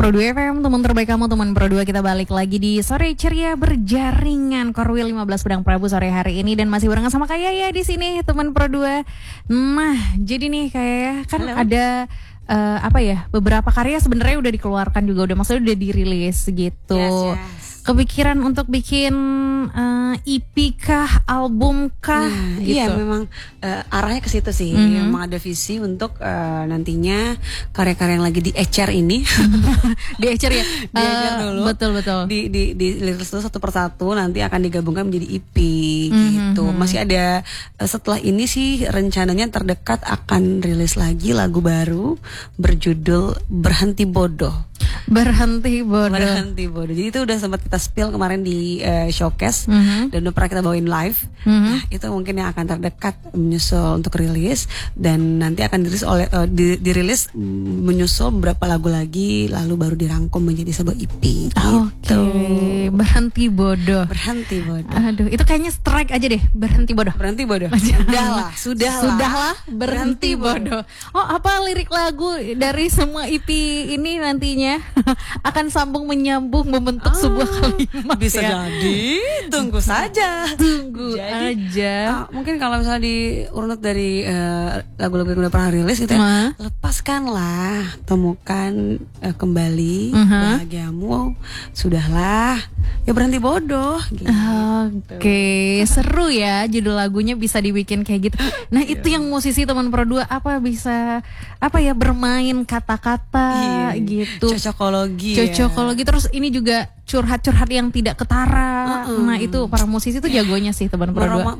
Pro 2 FM, teman terbaik kamu, teman Pro 2. Kita balik lagi di Sore Ceria Berjaringan Korwil 15 Pedang Prabu sore hari ini. Dan masih barengan sama Kak Yaya di sini, teman Pro 2. Nah, jadi nih Kak Yaya, kan ada beberapa karya sebenarnya udah dikeluarkan juga, maksudnya udah dirilis gitu. Yes. Kepikiran untuk bikin EP kah, album kah? Gitu. Iya, memang arahnya ke situ sih. Memang ada visi untuk nantinya karya-karya yang lagi diecer ini Diecer ya? diecer dulu. Betul. Diliris dulu satu persatu, nanti akan digabungkan menjadi EP gitu. Masih ada setelah ini sih rencananya terdekat akan rilis lagi lagu baru berjudul Berhenti Bodoh. Berhenti Bodoh. Jadi itu udah sempat kita spill kemarin di showcase dan udah pernah kita bawain live. Nah, itu mungkin yang akan terdekat menyusul untuk rilis, dan nanti akan dirilis menyusul beberapa lagu lagi, lalu baru dirangkum menjadi sebuah EP gitu. Oke. Berhenti Bodoh. Berhenti Bodoh. Aduh, itu kayaknya strike aja deh. Berhenti Bodoh. Berhenti Bodoh. Sudahlah. Berhenti Bodoh. Oh, apa lirik lagu dari semua EP ini nantinya akan sambung menyambung membentuk sebuah kalimat? Bisa jadi, tunggu saja. Tunggu aja. Mungkin kalau misalnya diurut dari lagu-lagu yang udah pernah rilis gitu ya, lepaskanlah, temukan kembali bahagiamu, sudahlah, ya berhenti bodoh gitu. Oke, seru ya judul lagunya bisa dibikin kayak gitu. Nah, itu yang musisi teman Pro 2 bermain kata-kata gitu. Cocokologi. Terus ini juga curhat-curhat yang tidak ketara. Nah, itu para musisi itu jagonya sih teman Pro 2.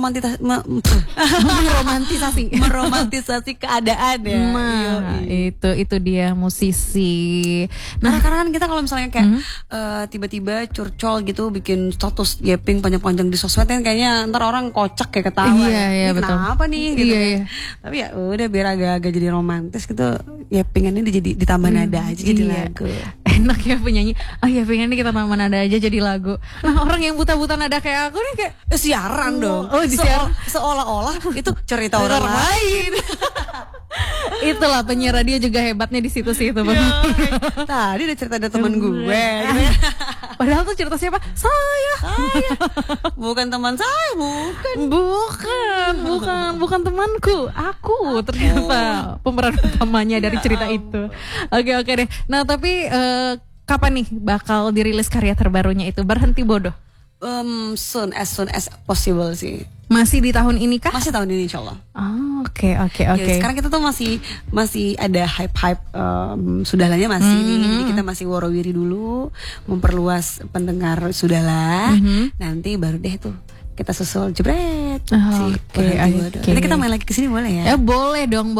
Meromantisasi keadaan ya. Nah, itu dia musisi. Nah, karena kan kita kalau misalnya kayak tiba-tiba curcol gitu bikin status gaping panjang-panjang di sosmed kan kayaknya ntar orang kocak kayak ketawa. Iya, betul. Kenapa nih gitu kan. Tapi ya udah biar agak-agak jadi romantis gitu, gapingannya ditambah nada aja jadi lagu. Enak ya penyanyi. Oh ya, pengen kita tambah nada aja jadi lagu. Nah, orang yang buta-buta nada kayak aku nih kayak siaran dong. Oh, disiaran. Seolah-olah itu cerita orang lain. Itulah penyiar radio juga hebatnya di situ sih itu. Tadi ada cerita ada teman gue. Padahal tuh cerita siapa? Saya. Bukan teman saya, bukan temanku. Aku ternyata pemeran utamanya dari cerita itu. Oke deh. Nah, tapi kapan nih bakal dirilis karya terbarunya itu, Berhenti Bodoh? Soon as possible sih. Masih di tahun ini kah? Masih tahun ini insyaallah. Oke. Sekarang kita tuh masih ada hype sudahlahnya masih nih. Jadi kita masih worowiri dulu, memperluas pendengar sudahlah. Nanti baru deh tuh kita susul jebret. Nanti kita main lagi kesini boleh ya? Boleh dong.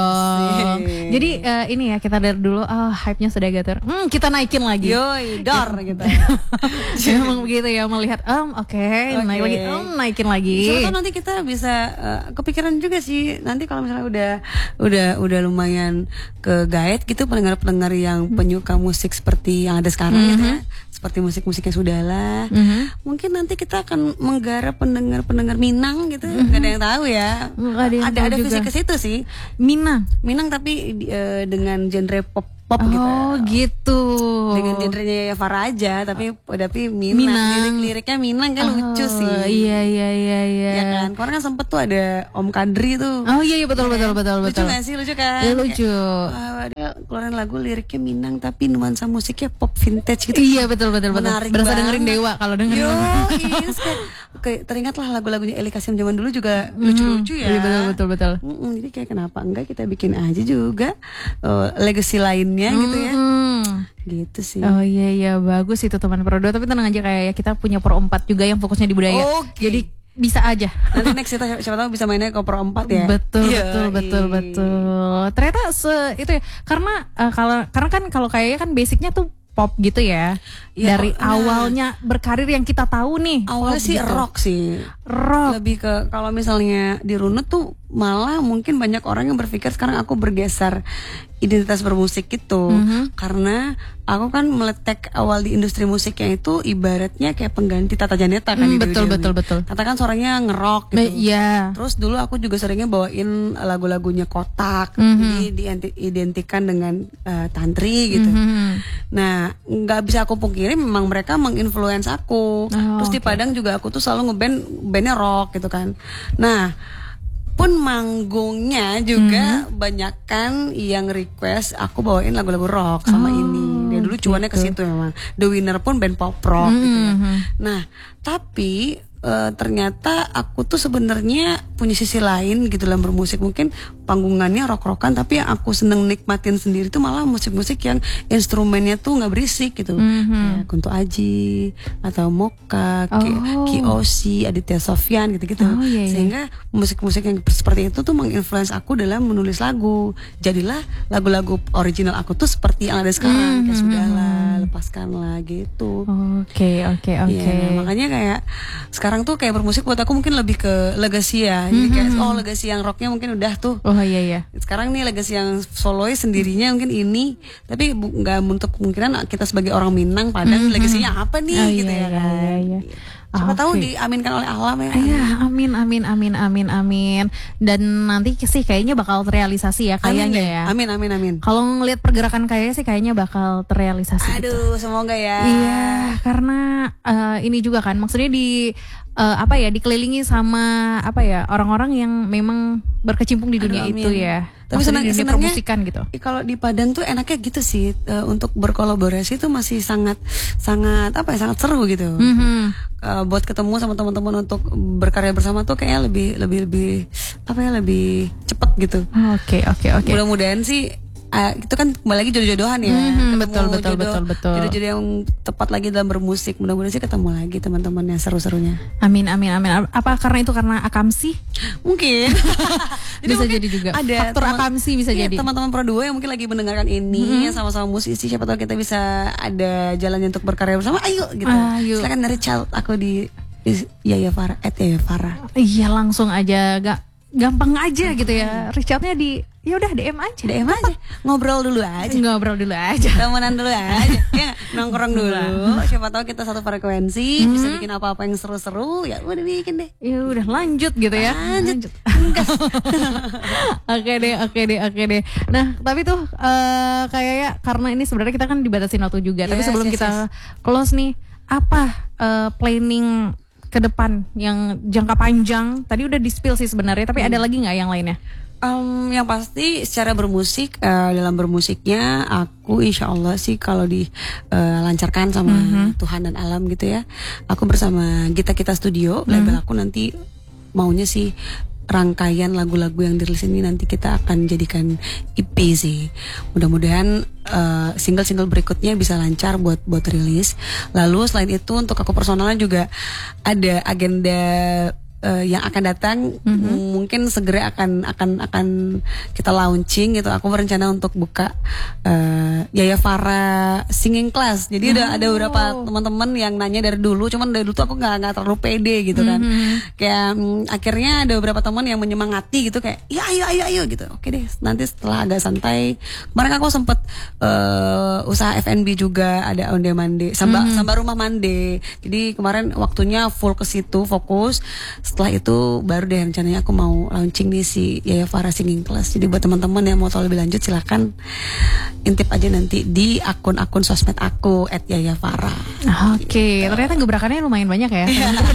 Jadi ini ya, kita dari dulu hype-nya sudah gator. Kita naikin lagi. Yoi, dor gitu. Emang begitu ya, melihat naik lagi, naikin lagi. Soalnya nanti kita bisa kepikiran juga sih nanti kalau misalnya udah lumayan ke gaet gitu, pendengar-pendengar yang penyuka musik seperti yang ada sekarang gitu ya. Seperti musik-musiknya sudahlah. Mungkin nanti kita akan menggarap pendengar Minang gitu. Gak ada yang tahu ya. Ada visi ke situ sih. Minang tapi dengan genre pop gitu. Dengan genrenya ya Farah aja, tapi Minang. Liriknya Minang kan lucu sih. Iya. Ya kan. Kemarin kan sempet tuh ada Om Kadri tuh. Oh iya betul. Lucu gak sih? Lucu kan? Ya, lucu. Ada keluaran lagu liriknya Minang tapi nuansa musiknya pop vintage gitu. Iya betul. Menarik berasa banget. dengerin Dewa kalau dengerin. Kayak teringatlah lagunya Eli Kasim zaman dulu juga lucu-lucu ya. Iya betul. Jadi kayak kenapa enggak kita bikin aja juga legacy lainnya gitu ya. Gitu sih. Oh iya bagus itu teman Pro 2. Tapi tenang aja, kayak kita punya Pro 4 juga yang fokusnya di budaya. Jadi bisa aja. Nanti next kita siapa tahu bisa mainnya ke Pro 4 ya. Betul. Ternyata itu ya. Karena kalau kayaknya kan basicnya tuh pop gitu ya. Dari awalnya berkarir yang kita tahu nih. Awalnya sih gitu. Rock. Lebih ke kalau misalnya dirunut tuh malah mungkin banyak orang yang berpikir sekarang aku bergeser identitas bermusik gitu. Karena aku kan meletek awal di industri musiknya itu ibaratnya kayak pengganti Tata Janeta kan. Betul. Tata kan suaranya ngerok gitu. Iya. Terus dulu aku juga seringnya bawain lagu-lagunya Kotak, jadi diidentikan dengan tantri gitu. Nah, nggak bisa aku pungkiri memang mereka menginfluence aku. Terus di Padang juga aku tuh selalu bandnya rock gitu kan. Nah, pun manggungnya juga banyakan yang request aku bawain lagu-lagu rock sama ini. Dia dulu cuannya ke situ memang. The Winner pun band pop rock gitu ya. Nah, tapi ternyata aku tuh sebenarnya punya sisi lain gitu dalam bermusik. Mungkin panggungannya rock-rockan, tapi yang aku seneng nikmatin sendiri tuh malah musik-musik yang instrumennya tuh nggak berisik gitu. Kayak Kunto Aji atau Moka, Ki-Osi, Aditya Sofyan gitu-gitu. Sehingga musik-musik yang seperti itu tuh menginfluence aku dalam menulis lagu. Jadilah lagu-lagu original aku tuh seperti yang ada sekarang. Kayak Sudahlah, Lepaskanlah gitu. Oke. Ya, makanya kayak sekarang tuh kayak bermusik buat aku mungkin lebih ke legacy ya. Jadi kayak legacy yang rocknya mungkin udah tuh. Iya. Sekarang nih legacy yang solois sendirinya mungkin ini. Tapi nggak menutup kemungkinan kita sebagai orang Minang Padang legasinya apa nih gitu ya kan. Iya. Siapa tahu diaminkan oleh alam ya. Iya, amin. Dan nanti sih kayaknya bakal terrealisasi ya kayaknya ya. Amin. Kalau ngelihat pergerakan kayaknya sih kayaknya bakal terrealisasi. Aduh, semoga ya. Iya, karena ini juga kan maksudnya dikelilingi sama orang-orang yang memang berkecimpung di dunia itu ya. Tapi sebenarnya permusikan gitu. Kalau di Padang tuh enaknya gitu sih, untuk berkolaborasi tuh masih sangat seru gitu. Buat ketemu sama teman-teman untuk berkarya bersama tuh kayaknya lebih cepet gitu. Oke. Mudah-mudahan sih itu kan kembali lagi jodoh-jodohan ya. Betul. Jodoh-jodoh yang tepat lagi dalam bermusik. Mudah-mudahan sih ketemu lagi teman-teman yang seru-serunya. Amin. Apa karena akamsi? Mungkin. Bisa jadi juga. Ada faktor akamsi bisa jadi. Teman-teman Pro 2 yang mungkin lagi mendengarkan ini sama-sama musisi, siapa tahu kita bisa ada jalannya untuk berkarya bersama. Ayo gitu. Silakan dari child aku di Yaya Farah @yayafara. Iya, langsung aja, gampang aja gitu ya. Richardnya ya udah DM aja. Ngobrol dulu aja. Temenan dulu aja. Ya, nongkrong dulu. Siapa tahu kita satu frekuensi, bisa bikin apa-apa yang seru-seru, ya udah bikin deh. Ya udah lanjut gitu ya. Lanjut. Oke deh. Nah, tapi tuh kayaknya karena ini sebenarnya kita kan dibatasin waktu juga. Tapi sebelum kita close nih, apa planning ke depan yang jangka panjang? Tadi udah di-spill sih sebenarnya, tapi ada lagi nggak yang lainnya? Yang pasti secara bermusik, dalam bermusiknya aku insya Allah sih kalau dilancarkan sama Tuhan dan alam gitu ya, aku bersama Kita Studio, label aku nanti maunya sih rangkaian lagu-lagu yang dirilis ini nanti kita akan jadikan EP sih. Mudah-mudahan single-single berikutnya bisa lancar buat rilis. Lalu selain itu untuk aku personalnya juga ada agenda yang akan datang, mungkin segera akan kita launching gitu. Aku berencana untuk buka Yaya Farah singing class. Jadi ada beberapa teman-teman yang nanya dari dulu, cuman dari dulu tuh aku nggak terlalu pede gitu kan. Kayak akhirnya ada beberapa teman yang menyemangati gitu, kayak ya ayo gitu. Oke deh, nanti setelah agak santai. Kemarin aku sempet usaha F&B juga, ada on demand samba rumah mande. Jadi kemarin waktunya full ke situ, fokus. Setelah itu baru deh rencananya aku mau launching nih si Yaya Farah Singing Class. Jadi buat teman-teman yang mau tahu lebih lanjut silahkan intip aja nanti di akun-akun sosmed aku @yayafara. Oke, ternyata gebrakannya lumayan banyak ya.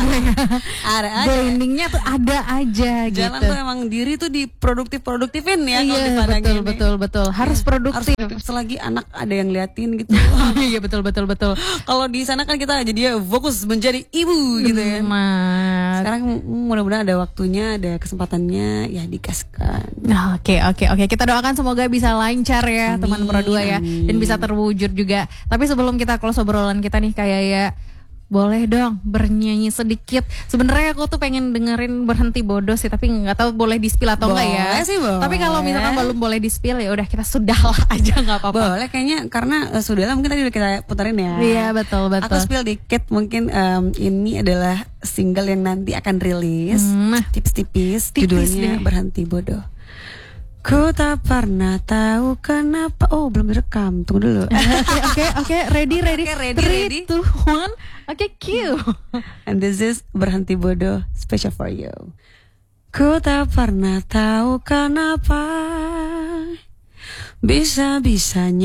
Ada aja. Brandingnya tuh ada aja gitu. Jalan tuh emang diri tuh di produktifin ya kalau di Padang ini. Betul. Harus produktif. Selagi anak ada yang liatin gitu. Iya betul. Kalau di sana kan kita jadi fokus menjadi ibu gitu ya. Sekarang mudah-mudahan ada waktunya, ada kesempatannya, ya digaskan. Oke. Kita doakan semoga bisa lancar ya, teman Pro 2 ya, dan bisa terwujud juga. Tapi sebelum kita close obrolan kita nih, kayak ya boleh dong bernyanyi sedikit. Sebenarnya aku tuh pengen dengerin Berhenti Bodoh sih, tapi nggak tahu boleh di-spill atau enggak ya. Boleh. Tapi kalau misalkan belum boleh di-spill ya udah kita sudahlah aja, nggak apa-apa. Boleh kayaknya, karena sudahlah mungkin tadi udah kita puterin ya. Iya betul. Aku spill dikit mungkin. Ini adalah single yang nanti akan rilis, tipis-tipis, judulnya deh. Berhenti Bodoh. Ku tak pernah tahu kenapa. Oh, belum direkam. Tunggu dulu. Oke, ready. Oke, ready. 3, 2, 1. Oke, cue. And this is Berhenti Bodoh special for you. Ku tak pernah tahu kenapa bisa-bisanya